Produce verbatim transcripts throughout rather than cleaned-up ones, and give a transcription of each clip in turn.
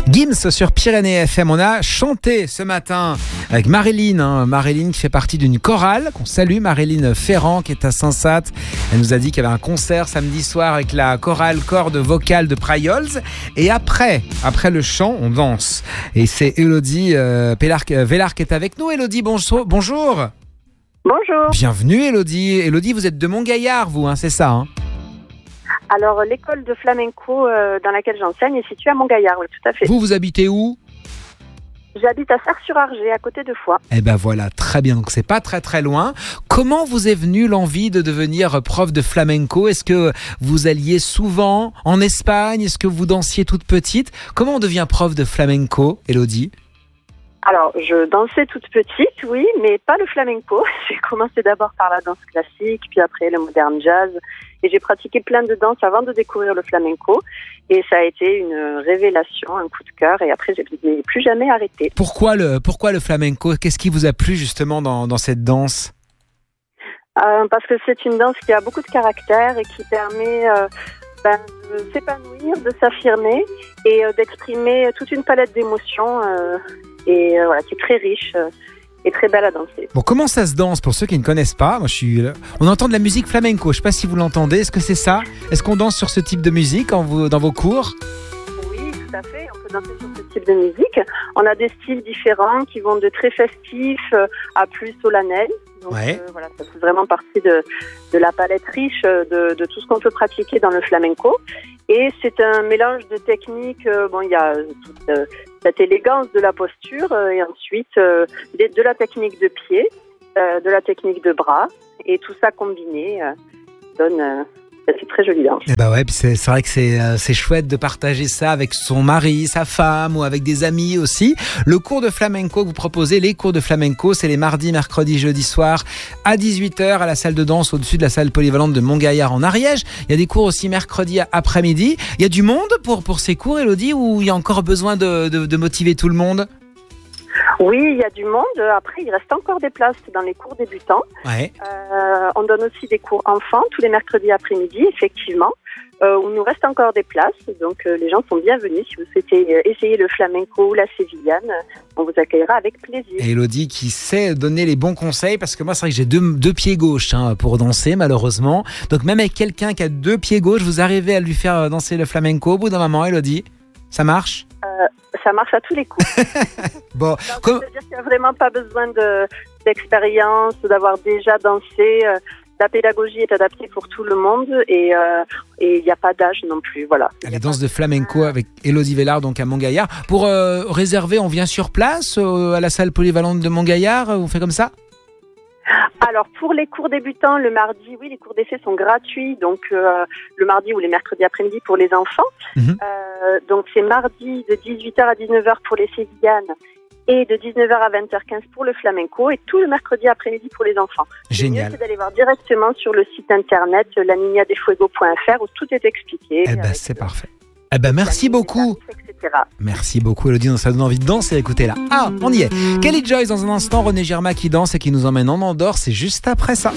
Gims sur Pyrénées F M. On a chanté ce matin avec Marilyn, hein, Marilyn qui fait partie d'une chorale qu'on salue, Marilyn Ferrand qui est à Saint-Sath. Elle nous a dit qu'il y avait un concert samedi soir avec la chorale cordes vocales de Prayols. Et après, après le chant, on danse. Et c'est Élodie euh, Vélard qui est avec nous. Élodie, bonjour. Bonjour. Bonjour. Bienvenue Élodie. Élodie, vous êtes de Montgaillard, vous, hein, c'est ça hein? Alors, l'école de flamenco euh, dans laquelle j'enseigne est située à Montgaillard, oui, tout à fait. Vous, vous habitez où? J'habite à Serres-sur-Argé, à côté de Foix. Eh ben voilà, très bien, donc c'est pas très très loin. Comment vous est venue l'envie de devenir prof de flamenco? Est-ce que vous alliez souvent en Espagne? Est-ce que vous dansiez toute petite? Comment on devient prof de flamenco, Élodie? Alors, je dansais toute petite, oui, mais pas le flamenco. J'ai commencé d'abord par la danse classique, puis après le modern jazz. Et j'ai pratiqué plein de danses avant de découvrir le flamenco. Et ça a été une révélation, un coup de cœur. Et après, je n'ai plus jamais arrêté. Pourquoi le, pourquoi le flamenco? Qu'est-ce qui vous a plu justement dans, dans cette danse? euh, Parce que c'est une danse qui a beaucoup de caractère et qui permet euh, ben, de s'épanouir, de s'affirmer et euh, d'exprimer toute une palette d'émotions euh, et euh, voilà, qui est très riche. Euh, et très belle à danser. Bon, comment ça se danse pour ceux qui ne connaissent pas? Moi, je suis. On entend de la musique flamenco. Je ne sais pas si vous l'entendez. Est-ce que c'est ça? Est-ce qu'on danse sur ce type de musique en vous, dans vos cours? Oui, tout à fait. On peut danser sur ce type de musique. On a des styles différents qui vont de très festifs à plus solennels. Donc, ouais. euh, voilà, ça fait vraiment partie de, de la palette riche de, de tout ce qu'on peut pratiquer dans le flamenco. Et c'est un mélange de techniques. Euh, bon, il y a toute euh, cette élégance de la posture euh, et ensuite euh, de, de la technique de pied, euh, de la technique de bras. Et tout ça combiné euh, donne... Euh, c'est très joli danse. Et bah ouais, puis c'est, c'est vrai que c'est, euh, c'est chouette de partager ça avec son mari, sa femme ou avec des amis aussi. Le cours de flamenco que vous proposez, les cours de flamenco, c'est les mardis, mercredis, jeudi soir à dix-huit heures à la salle de danse au-dessus de la salle polyvalente de Montgaillard en Ariège. Il y a des cours aussi mercredi après-midi. Il y a du monde pour, pour ces cours, Élodie, ou il y a encore besoin de, de, de motiver tout le monde? Oui, il y a du monde. Après, il reste encore des places dans les cours débutants. Ouais. Euh, on donne aussi des cours enfants tous les mercredis après-midi, effectivement, euh, où il nous reste encore des places. Donc, euh, les gens sont bienvenus. Si vous souhaitez euh, essayer le flamenco ou la sévillane, on vous accueillera avec plaisir. Et Élodie qui sait donner les bons conseils, parce que moi, c'est vrai que j'ai deux, deux pieds gauches hein, pour danser, malheureusement. Donc, même avec quelqu'un qui a deux pieds gauches, vous arrivez à lui faire danser le flamenco au bout d'un moment, Élodie? Ça marche? euh, Ça marche à tous les coups. Bon, Donc, comme... c'est-à-dire qu'il n'y a vraiment pas besoin de, d'expérience, d'avoir déjà dansé. La pédagogie est adaptée pour tout le monde et euh, il n'y a pas d'âge non plus. Voilà. Les danses de flamenco avec Élodie Vélard, donc à Montgaillard. Pour euh, réserver, on vient sur place euh, à la salle polyvalente de Montgaillard? On fait comme ça? Alors, pour les cours débutants, le mardi, oui, les cours d'essai sont gratuits. Donc, euh, le mardi ou les mercredis après-midi pour les enfants. Mmh. Euh, donc, c'est mardi de dix-huit heures à dix-neuf heures pour les sévillanes et de dix-neuf heures à vingt heures quinze pour le flamenco et tout le mercredi après-midi pour les enfants. Génial. Le mieux, c'est d'aller voir directement sur le site internet la niña de fuego point f r où tout est expliqué. Eh ben, c'est parfait. Eh ben, merci beaucoup. et cetera. Merci beaucoup, Élodie. Ça donne envie de danser. Écoutez là. Ah, on y est. Kelly Joyce dans un instant. René Girma qui danse et qui nous emmène en Andorre. C'est juste après ça.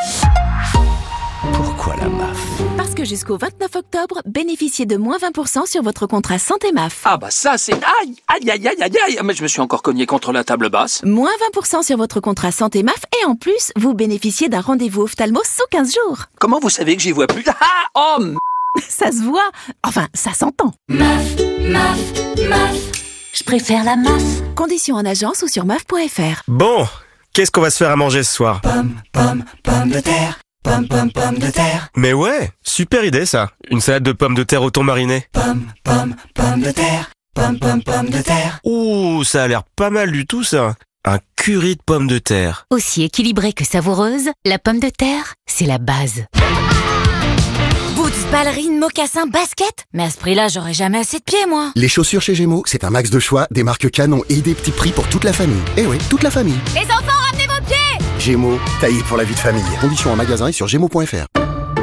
Pourquoi la M A F? Parce que jusqu'au vingt-neuf octobre, bénéficiez de moins vingt pour cent sur votre contrat Santé M A F. Ah bah ça c'est... Aïe, aïe, aïe, aïe, aïe, aïe. Mais je me suis encore cogné contre la table basse. Moins vingt pour cent sur votre contrat Santé M A F et en plus, vous bénéficiez d'un rendez-vous ophtalmo sous quinze jours. Comment vous savez que j'y vois plus? Ah, oh m... Ça se voit. Enfin, ça s'entend. M A F, M A F, M A F. Je préfère la M A F. Conditions en agence ou sur M A F point F R. Bon, qu'est-ce qu'on va se faire à manger ce soir? Pomme, pomme, pomme de terre. Pomme, pomme, pomme de terre. Mais ouais, super idée ça. Une salade de pommes de terre au thon mariné. Pomme, pomme, pomme de terre. Pomme, pomme, pomme de terre. Ouh, ça a l'air pas mal du tout ça. Un curry de pommes de terre. Aussi équilibrée que savoureuse, la pomme de terre, c'est la base. Boots, ballerines, mocassins, baskets. Mais à ce prix-là, j'aurais jamais assez de pieds, moi. Les chaussures chez Gémeaux, c'est un max de choix, des marques canon et des petits prix pour toute la famille. Eh oui, toute la famille. Les enfants, ramenez vos pieds! Gémeaux, taillé pour la vie de famille. Conditions en magasin et sur gémeaux point f r.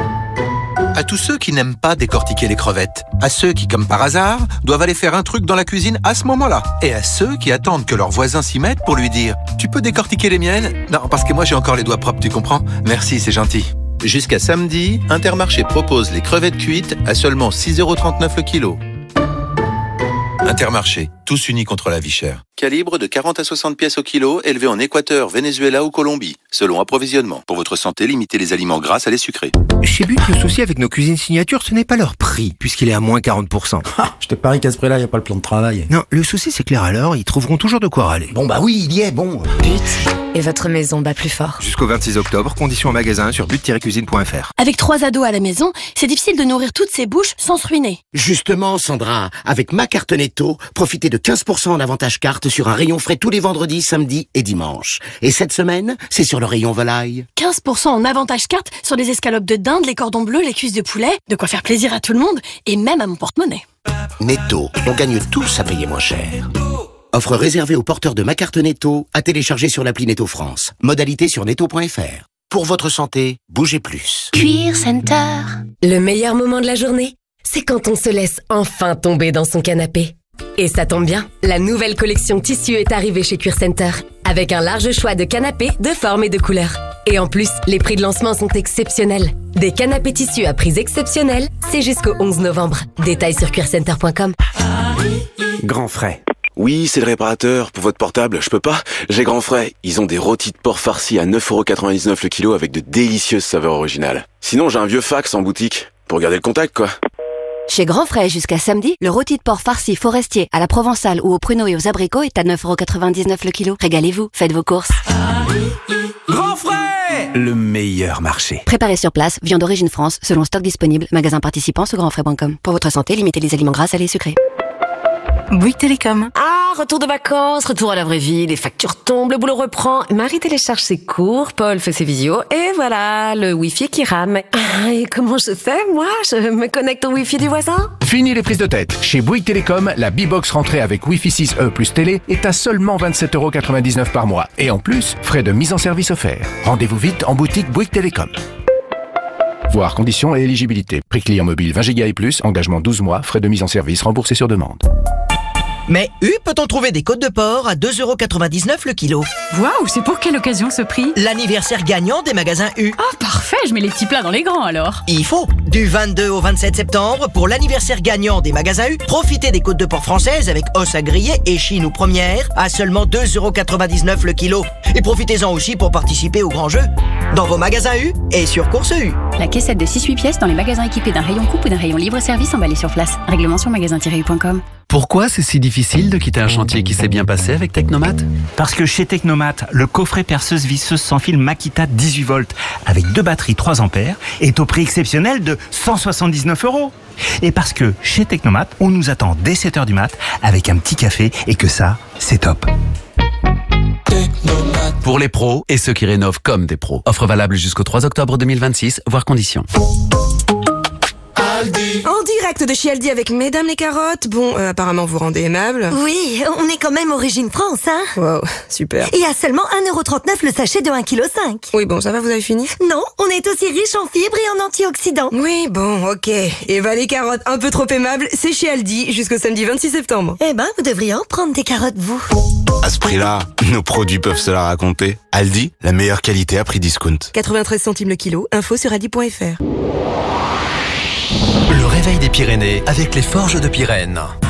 À tous ceux qui n'aiment pas décortiquer les crevettes, à ceux qui, comme par hasard, doivent aller faire un truc dans la cuisine à ce moment-là, et à ceux qui attendent que leur voisin s'y mette pour lui dire « Tu peux décortiquer les miennes ?» Non, parce que moi j'ai encore les doigts propres, tu comprends? Merci, c'est gentil. Jusqu'à samedi, Intermarché propose les crevettes cuites à seulement six euros trente-neuf le kilo. Intermarché, tous unis contre la vie chère. Calibre de quarante à soixante pièces au kilo, élevé en Équateur, Venezuela ou Colombie. Selon approvisionnement. Pour votre santé, limitez les aliments gras à les sucrés. Chez But, le souci avec nos cuisines signatures, ce n'est pas leur prix, puisqu'il est à moins quarante pour cent. Ah, je te parie qu'à ce prix-là, il n'y a pas le plan de travail. Non, le souci c'est que les râleurs, ils trouveront toujours de quoi râler. Bon bah oui, il y est, bon. But, et votre maison bat plus fort. Jusqu'au vingt-six octobre, conditions en magasin sur but tiret cuisine point f r. Avec trois ados à la maison, c'est difficile de nourrir toutes ces bouches sans se ruiner. Justement, Sandra, avec ma carte Netto, profitez de quinze pour cent en avantage carte sur un rayon frais tous les vendredis, samedis et dimanches. Et cette semaine, c'est sur le rayon volaille. quinze pour cent en avantage carte sur les escalopes de dinde, les cordons bleus, les cuisses de poulet. De quoi faire plaisir à tout le monde et même à mon porte-monnaie. Netto, on gagne tous à payer moins cher. Offre réservée aux porteurs de ma carte Netto, à télécharger sur l'appli Netto France. Modalité sur netto point f r. Pour votre santé, bougez plus. Cuir Center. Le meilleur moment de la journée, c'est quand on se laisse enfin tomber dans son canapé. Et ça tombe bien, la nouvelle collection tissu est arrivée chez Cuir Center, avec un large choix de canapés de formes et de couleurs. Et en plus, les prix de lancement sont exceptionnels. Des canapés tissus à prix exceptionnels, c'est jusqu'au onze novembre. Détails sur cuir center point com. Grand Frais. Oui, c'est le réparateur. Pour votre portable, je peux pas. J'ai Grand Frais. Ils ont des rôtis de porc farcis à neuf euros quatre-vingt-dix-neuf le kilo avec de délicieuses saveurs originales. Sinon, j'ai un vieux fax en boutique. Pour garder le contact, quoi. Chez Grand Frais, jusqu'à samedi, le rôti de porc farci forestier à la provençale ou aux pruneaux et aux abricots est à neuf euros quatre-vingt-dix-neuf le kilo. Régalez-vous, faites vos courses. Grand Frais, le meilleur marché. Préparé sur place, viande d'origine France, selon stock disponible, magasin participant sur grand frais point com. Pour votre santé, limitez les aliments gras, salés et sucrés. Bouygues Télécom. Ah, retour de vacances, retour à la vraie vie, les factures tombent, le boulot reprend. Marie télécharge ses cours, Paul fait ses visios, et voilà, le Wi-Fi qui rame. Ah, et comment je fais, moi? Je me connecte au Wi-Fi du voisin? Fini les prises de tête. Chez Bouygues Télécom, la B-Box rentrée avec Wi-Fi six E plus télé est à seulement vingt-sept euros quatre-vingt-dix-neuf par mois. Et en plus, frais de mise en service offerts. Rendez-vous vite en boutique Bouygues Télécom. Voir conditions et éligibilité. Prix client mobile vingt giga et plus, engagement douze mois, frais de mise en service remboursés sur demande. Mais U peut-on trouver des côtes de porc à deux euros quatre-vingt-dix-neuf le kilo? Waouh, c'est pour quelle occasion ce prix? L'anniversaire gagnant des magasins U. Ah, parfait, je mets les petits plats dans les grands alors. Il faut. Du vingt-deux au vingt-sept septembre, pour l'anniversaire gagnant des magasins U, profitez des côtes de porc françaises avec os à griller et chine ou première à seulement deux euros quatre-vingt-dix-neuf le kilo. Et profitez-en aussi pour participer au grand jeu. Dans vos magasins U et sur Course U. La caissette de six huit pièces dans les magasins équipés d'un rayon coupe ou d'un rayon libre-service emballé sur place. Règlement sur magasin tiret u point com. Pourquoi c'est si difficile de quitter un chantier qui s'est bien passé avec Technomat? Parce que chez Technomat, le coffret perceuse visseuse sans fil Makita dix-huit volts avec deux batteries trois ampères est au prix exceptionnel de cent soixante-dix-neuf euros. Et parce que chez Technomat, on nous attend dès sept heures du mat avec un petit café et que ça, c'est top. Pour les pros et ceux qui rénovent comme des pros. Offre valable jusqu'au trois octobre deux mille vingt-six, voire conditions. En direct de chez Aldi avec Mesdames les carottes. Bon, euh, apparemment vous rendez aimable. Oui, on est quand même origine France, hein. Wow, super. Et à seulement un euro trente-neuf le sachet de un virgule cinq kilos. Oui, bon, ça va, vous avez fini? Non, on est aussi riche en fibres et en antioxydants. Oui, bon, ok. Et bah les carottes un peu trop aimables, c'est chez Aldi jusqu'au samedi vingt-six septembre. Eh ben, vous devriez en prendre des carottes, vous. À ce prix-là, nos produits peuvent se la raconter. Aldi, la meilleure qualité à prix discount. quatre-vingt-treize centimes le kilo, info sur aldi point f r. Le réveil des Pyrénées avec les Forges de Pyrène.